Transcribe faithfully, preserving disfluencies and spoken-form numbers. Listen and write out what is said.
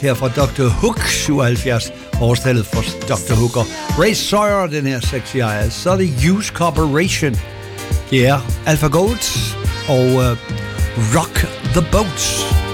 her fra doktor Hook, syvoghalvfjerds, årstallet for doktor Hook, og Ray Sawyer, den her Sexy Eyes. Så er det Use Corporation. Det er AlphaGo og uh, Rock the Boat.